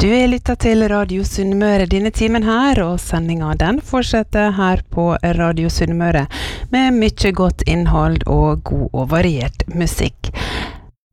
Du lyttet til Radio Sunnmøre denne timen her, og sendingen den fortsetter her på Radio Sunnmøre med mye godt innhold og god og variert musikk.